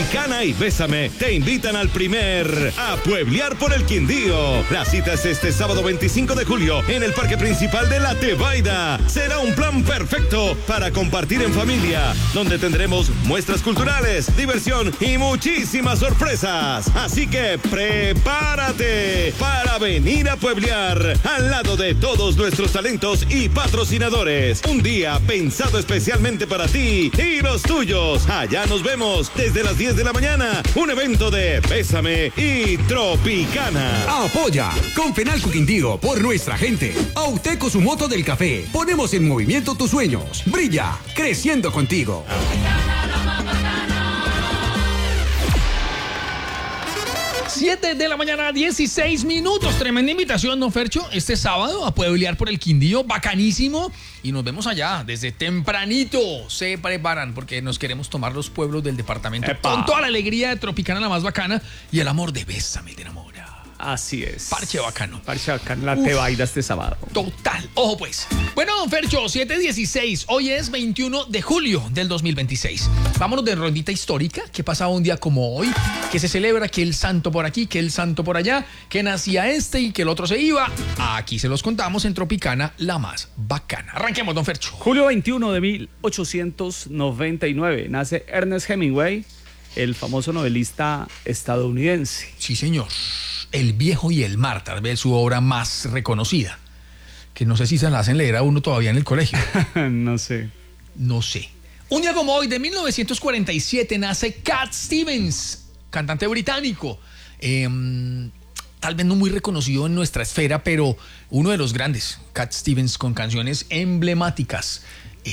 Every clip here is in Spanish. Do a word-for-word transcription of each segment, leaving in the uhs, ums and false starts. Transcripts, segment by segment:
Tropicana y Bésame te invitan al primer A Pueblear por el Quindío. La cita es este sábado veinticinco de julio en el Parque Principal de La Tebaida. Será un plan perfecto para compartir en familia, donde tendremos muestras culturales, diversión y muchísimas sorpresas. Así que prepárate para venir a pueblear al lado de todos nuestros talentos y patrocinadores. Un día pensado especialmente para ti y los tuyos. Allá nos vemos desde las diez de la mañana. Un evento de Bésame y Tropicana. Apoya con Fenalco Quindío por nuestra gente. Auteco su moto del café. Ponemos en movimiento tus sueños. Brilla, creciendo contigo. siete de la mañana, dieciséis minutos. Tremenda invitación, don Fercho, este sábado a pueblear por el Quindío. Bacanísimo. Y nos vemos allá desde tempranito. Se preparan porque nos queremos tomar los pueblos del departamento. ¡Epa! Con toda la alegría de Tropicana, la más bacana. Y el amor de Bésame, te enamora. Así es. Parche bacano. Parche bacano, la Tebaida este sábado. Total. Ojo pues. Bueno, don Fercho, siete dieciséis. Hoy es veintiuno de julio del dos mil veintiséis. Vámonos de rondita histórica. ¿Qué pasaba un día como hoy? Que se celebra que el santo por aquí, que el santo por allá, que nacía este y que el otro se iba. Aquí se los contamos en Tropicana, la más bacana. Arranquemos, don Fercho. Julio veintiuno de mil ochocientos noventa y nueve. Nace Ernest Hemingway, el famoso novelista estadounidense. Sí, señor. El viejo y el mar, tal vez su obra más reconocida. Que no sé si se la hacen leer a uno todavía en el colegio. No sé. No sé. Un día como hoy, de mil novecientos cuarenta y siete, nace Cat Stevens, cantante británico. Eh, tal vez no muy reconocido en nuestra esfera, pero uno de los grandes. Cat Stevens, con canciones emblemáticas.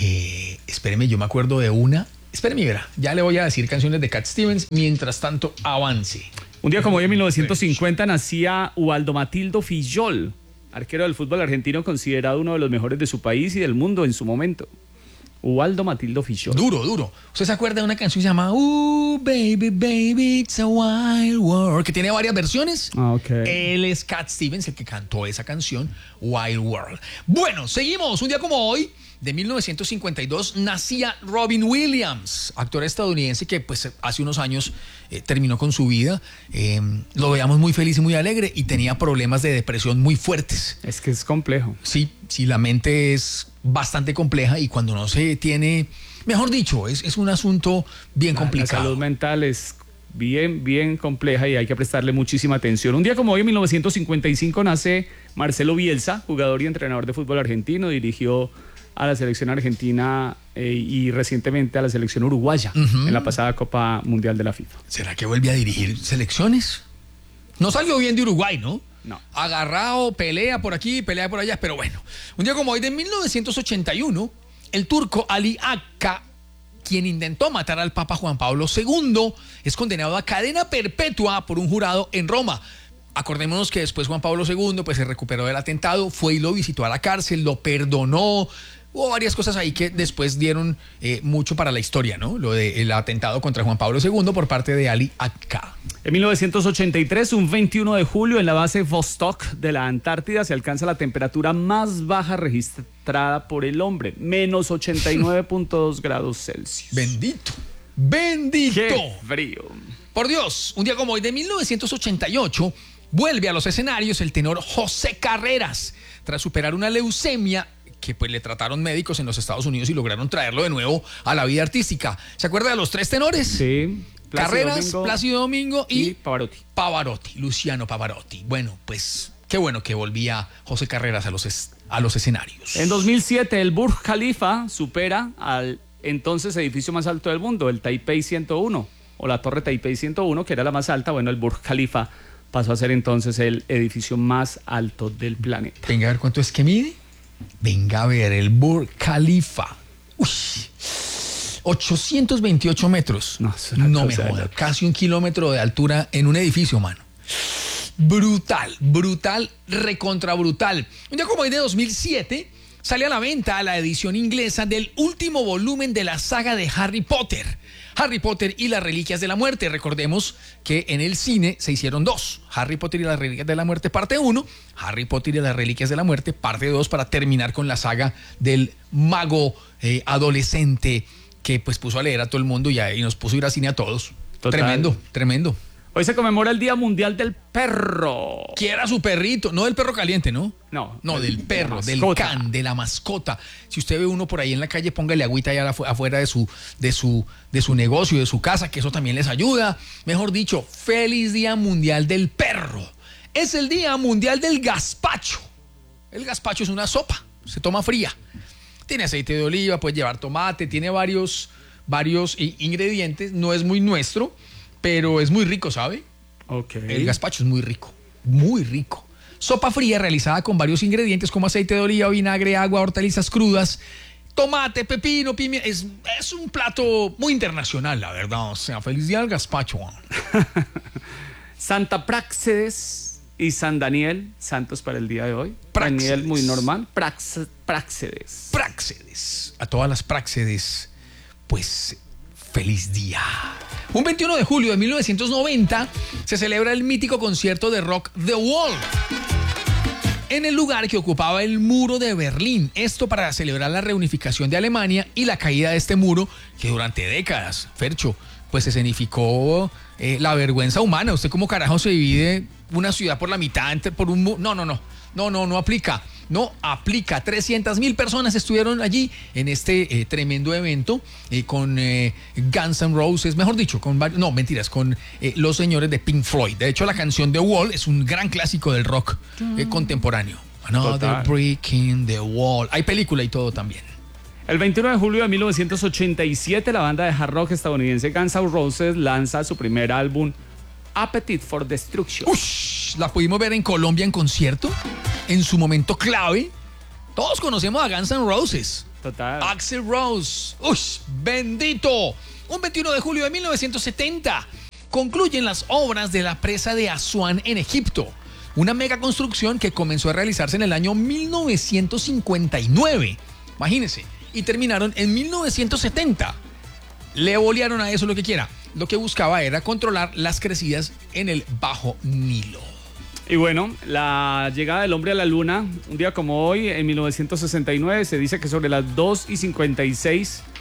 Eh, espéreme, yo me acuerdo de una. Espéreme, verá, ya le voy a decir canciones de Cat Stevens. Mientras tanto, avance. Un día como hoy, en mil novecientos cincuenta, nacía Ubaldo Matildo Fillol, arquero del fútbol argentino, considerado uno de los mejores de su país y del mundo en su momento. Ubaldo Matildo Fillol. Duro, duro. ¿Usted se acuerda de una canción que se llama Uh, Baby, Baby, It's a Wild World? Que tiene varias versiones. Ah, ok. Él es Cat Stevens, el que cantó esa canción, Wild World. Bueno, seguimos. Un día como hoy, de mil novecientos cincuenta y dos, nacía Robin Williams, actor estadounidense que pues hace unos años eh, terminó con su vida. Eh, lo veíamos muy feliz y muy alegre y tenía problemas de depresión muy fuertes. Es que es complejo. Sí, sí, la mente es bastante compleja y cuando no se tiene, mejor dicho, es, es un asunto bien la, complicado. La salud mental es bien, bien compleja y hay que prestarle muchísima atención. Un día como hoy, en mil novecientos cincuenta y cinco, nace Marcelo Bielsa, jugador y entrenador de fútbol argentino. Dirigió a la selección argentina eh, y recientemente a la selección uruguaya uh-huh. en la pasada Copa Mundial de la FIFA. ¿Será que vuelve a dirigir selecciones? No salió bien de Uruguay, ¿no? No. Agarrado, pelea por aquí, pelea por allá, pero bueno. Un día como hoy, de mil novecientos ochenta y uno, el turco Ali Akka, quien intentó matar al Papa Juan Pablo segundo, es condenado a cadena perpetua por un jurado en Roma. Acordémonos que después Juan Pablo segundo pues, se recuperó del atentado, fue y lo visitó a la cárcel, lo perdonó. Hubo varias cosas ahí que después dieron eh, mucho para la historia, ¿no? Lo del atentado contra Juan Pablo segundo por parte de Ali Akka. En mil novecientos ochenta y tres, un veintiuno de julio, en la base Vostok de la Antártida se alcanza la temperatura más baja registrada por el hombre, menos ochenta y nueve punto dos grados Celsius. Bendito, bendito. Qué frío. Por Dios, un día como hoy, de mil novecientos ochenta y ocho, vuelve a los escenarios el tenor José Carreras, tras superar una leucemia que pues le trataron médicos en los Estados Unidos y lograron traerlo de nuevo a la vida artística. ¿Se acuerda de los tres tenores? Sí. Plácido Carreras, Domingo, Plácido Domingo y, y Pavarotti. Pavarotti, Luciano Pavarotti. Bueno, pues qué bueno que volvía José Carreras a los, es, a los escenarios. En dos mil siete, el Burj Khalifa supera al entonces edificio más alto del mundo, el Taipei ciento uno, o la Torre Taipei ciento uno, que era la más alta. Bueno, el Burj Khalifa pasó a ser entonces el edificio más alto del planeta. Venga a ver cuánto es que mide. Venga a ver, el Burj Khalifa. Uy, ochocientos veintiocho metros. No, no me joda. Casi un kilómetro de altura en un edificio, mano. Brutal, brutal, recontra brutal. Un día como hoy de dos mil siete, sale a la venta la edición inglesa del último volumen de la saga de Harry Potter. Harry Potter y las Reliquias de la Muerte. Recordemos que en el cine se hicieron dos. Harry Potter y las Reliquias de la Muerte, parte uno. Harry Potter y las Reliquias de la Muerte, parte dos, para terminar con la saga del mago eh, adolescente que pues puso a leer a todo el mundo y, a, y nos puso a ir a cine a todos. Total. Tremendo, tremendo. Hoy se conmemora el Día Mundial del Perro. Quiera su perrito, no del perro caliente, ¿no? No. No, del perro, del mascota. can, de la mascota. Si usted ve uno por ahí en la calle, póngale agüita allá afu- afuera de su, de su, de su negocio, de su casa, que eso también les ayuda. Mejor dicho, feliz Día Mundial del Perro. Es el Día Mundial del Gazpacho. El gazpacho es una sopa, se toma fría. Tiene aceite de oliva, puede llevar tomate, tiene varios, varios i- ingredientes. No es muy nuestro, pero es muy rico, ¿sabe? Ok. El gazpacho es muy rico, muy rico. Sopa fría realizada con varios ingredientes como aceite de oliva, vinagre, agua, hortalizas crudas, tomate, pepino, pimienta. Es, es un plato muy internacional, la verdad. O sea, feliz día del gazpacho. Santa Práxedes y San Daniel, santos para el día de hoy. Práxedes. Daniel, muy normal. Prax- Práxedes. Práxedes. A todas las práxedes, pues, feliz día. Un veintiuno de julio de mil novecientos noventa se celebra el mítico concierto de rock The Wall en el lugar que ocupaba el muro de Berlín. Esto para celebrar la reunificación de Alemania y la caída de este muro que durante décadas, Fercho, pues escenificó eh, la vergüenza humana. ¿Usted cómo carajo se divide una ciudad por la mitad entre- por un muro? No, no, no. No, no, no aplica. No aplica. trescientas mil personas estuvieron allí en este eh, tremendo evento eh, con eh, Guns N' Roses, mejor dicho, con varios, no, mentiras, con eh, los señores de Pink Floyd. De hecho, la canción The Wall es un gran clásico del rock eh, contemporáneo. Another Total. Brick in the Wall. Hay película y todo también. El veintiuno de julio de mil novecientos ochenta y siete, la banda de hard rock estadounidense Guns N' Roses lanza su primer álbum, Appetite for Destruction. Ush, la pudimos ver en Colombia en concierto, en su momento clave. Todos conocemos a Guns N' Roses. Total. Axl Rose. Ush, bendito. Un veintiuno de julio de mil novecientos setenta concluyen las obras de la presa de Asuán en Egipto. Una mega construcción que comenzó a realizarse en el año mil novecientos cincuenta y nueve. Imagínense. Y terminaron en mil novecientos setenta. Le bolearon a eso lo que quiera. Lo que buscaba era controlar las crecidas en el Bajo Nilo. Y bueno, la llegada del hombre a la luna, un día como hoy, en mil novecientos sesenta y nueve, se dice que sobre las dos y cincuenta y seis